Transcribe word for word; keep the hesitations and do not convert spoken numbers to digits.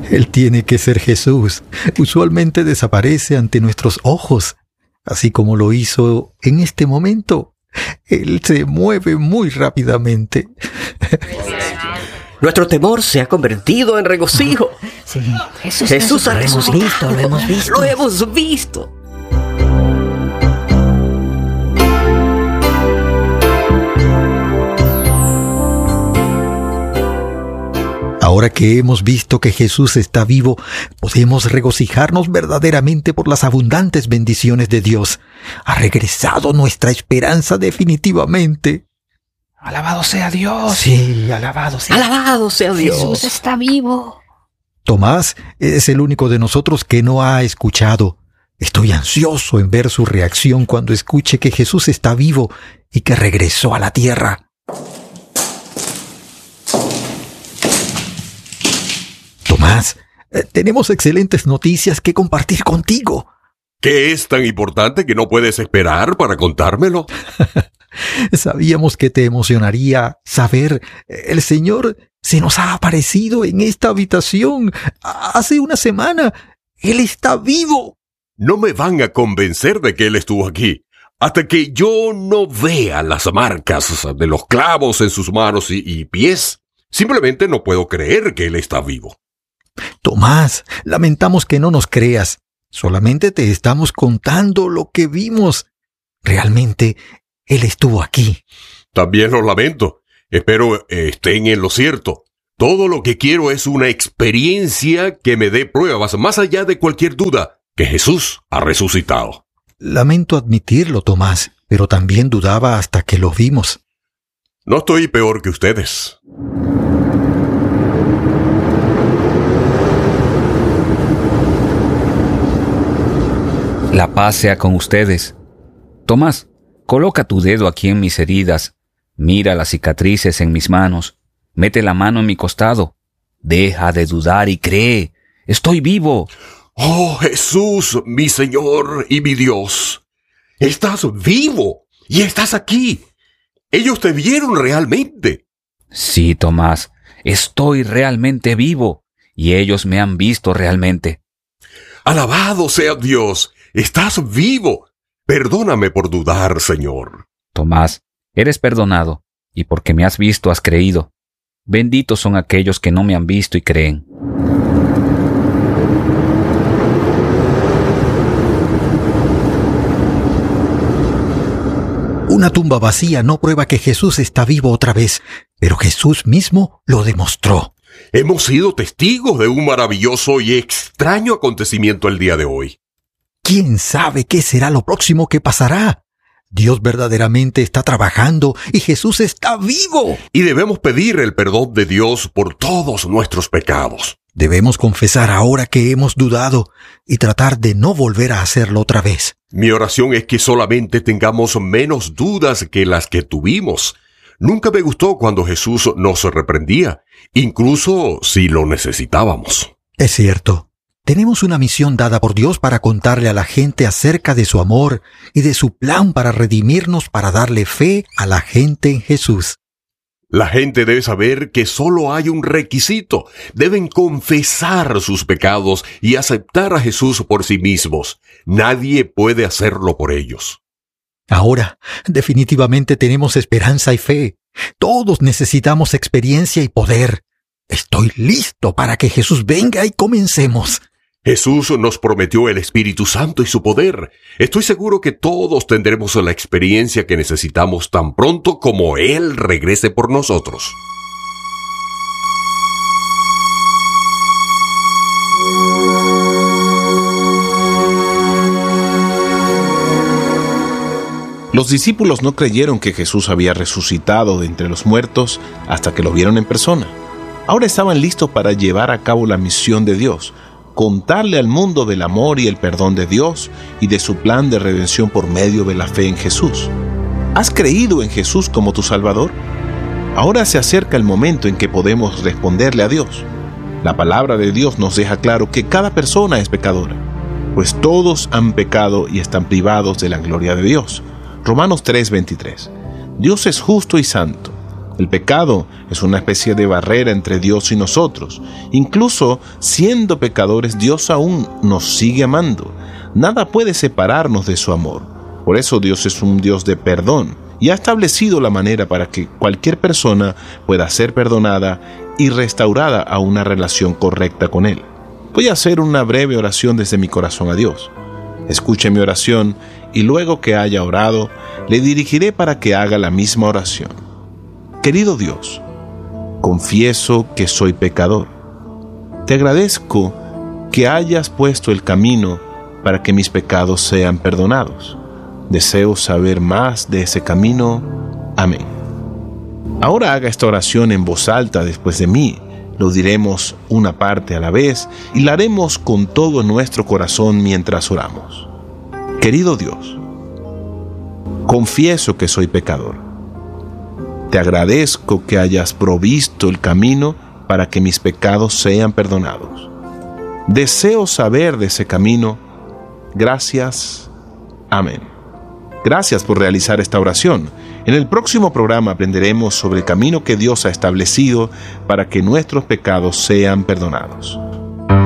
Él tiene que ser Jesús. Usualmente desaparece ante nuestros ojos, así como lo hizo en este momento. Él se mueve muy rápidamente. Nuestro temor se ha convertido en regocijo. Sí, Jesús, Jesús ha lo hemos resucitado. visto, lo hemos visto. Lo hemos visto. Ahora que hemos visto que Jesús está vivo, podemos regocijarnos verdaderamente por las abundantes bendiciones de Dios. Ha regresado nuestra esperanza definitivamente. Alabado sea Dios. Sí, alabado sea. Alabado sea Dios. Jesús está vivo. Tomás es el único de nosotros que no ha escuchado. Estoy ansioso en ver su reacción cuando escuche que Jesús está vivo y que regresó a la tierra. Tomás, eh, tenemos excelentes noticias que compartir contigo. ¿Qué es tan importante que no puedes esperar para contármelo? Sabíamos que te emocionaría saber. El Señor se nos ha aparecido en esta habitación hace una semana. Él está vivo. No me van a convencer de que Él estuvo aquí hasta que yo no vea las marcas de los clavos en sus manos y, y pies. Simplemente no puedo creer que Él está vivo. Tomás, lamentamos que no nos creas. Solamente te estamos contando lo que vimos. Realmente, Él estuvo aquí. También lo lamento. Espero estén en lo cierto. Todo lo que quiero es una experiencia que me dé pruebas, más allá de cualquier duda, que Jesús ha resucitado. Lamento admitirlo, Tomás, pero también dudaba hasta que lo vimos. No estoy peor que ustedes. La paz sea con ustedes. Tomás, coloca tu dedo aquí en mis heridas. Mira las cicatrices en mis manos. Mete la mano en mi costado. Deja de dudar y cree. Estoy vivo. Oh, Jesús, mi Señor y mi Dios. Estás vivo y estás aquí. Ellos te vieron realmente. Sí, Tomás, estoy realmente vivo y ellos me han visto realmente. Alabado sea Dios. Estás vivo. Perdóname por dudar, Señor. Tomás, eres perdonado, y porque me has visto has creído. Benditos son aquellos que no me han visto y creen. Una tumba vacía no prueba que Jesús está vivo otra vez, pero Jesús mismo lo demostró. Hemos sido testigos de un maravilloso y extraño acontecimiento el día de hoy. ¿Quién sabe qué será lo próximo que pasará? Dios verdaderamente está trabajando y Jesús está vivo. Y debemos pedir el perdón de Dios por todos nuestros pecados. Debemos confesar ahora que hemos dudado y tratar de no volver a hacerlo otra vez. Mi oración es que solamente tengamos menos dudas que las que tuvimos. Nunca me gustó cuando Jesús nos reprendía, incluso si lo necesitábamos. Es cierto. Tenemos una misión dada por Dios para contarle a la gente acerca de su amor y de su plan para redimirnos, para darle fe a la gente en Jesús. La gente debe saber que solo hay un requisito. Deben confesar sus pecados y aceptar a Jesús por sí mismos. Nadie puede hacerlo por ellos. Ahora, definitivamente tenemos esperanza y fe. Todos necesitamos experiencia y poder. Estoy listo para que Jesús venga y comencemos. Jesús nos prometió el Espíritu Santo y su poder. Estoy seguro que todos tendremos la experiencia que necesitamos tan pronto como Él regrese por nosotros. Los discípulos no creyeron que Jesús había resucitado de entre los muertos hasta que lo vieron en persona. Ahora estaban listos para llevar a cabo la misión de Dios, contarle al mundo del amor y el perdón de Dios y de su plan de redención por medio de la fe en Jesús. ¿Has creído en Jesús como tu Salvador? Ahora se acerca el momento en que podemos responderle a Dios. La palabra de Dios nos deja claro que cada persona es pecadora, pues todos han pecado y están privados de la gloria de Dios. Romanos tres veintitrés. Dios es justo y santo. El pecado es una especie de barrera entre Dios y nosotros. Incluso siendo pecadores, Dios aún nos sigue amando. Nada puede separarnos de su amor. Por eso Dios es un Dios de perdón y ha establecido la manera para que cualquier persona pueda ser perdonada y restaurada a una relación correcta con Él. Voy a hacer una breve oración desde mi corazón a Dios. Escuche mi oración y luego que haya orado, le dirigiré para que haga la misma oración. Querido Dios, confieso que soy pecador. Te agradezco que hayas puesto el camino para que mis pecados sean perdonados. Deseo saber más de ese camino. Amén. Ahora haga esta oración en voz alta después de mí. Lo diremos una parte a la vez y la haremos con todo nuestro corazón mientras oramos. Querido Dios, confieso que soy pecador. Te agradezco que hayas provisto el camino para que mis pecados sean perdonados. Deseo saber de ese camino. Gracias. Amén. Gracias por realizar esta oración. En el próximo programa aprenderemos sobre el camino que Dios ha establecido para que nuestros pecados sean perdonados.